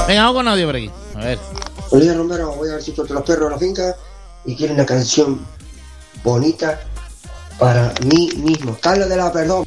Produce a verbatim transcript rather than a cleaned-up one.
Venga, vamos con audio por aquí. A ver. Olivia Romero, voy a ver si suelto los perros a la finca y quiero una canción bonita para mí mismo. Carlos de la Perdón.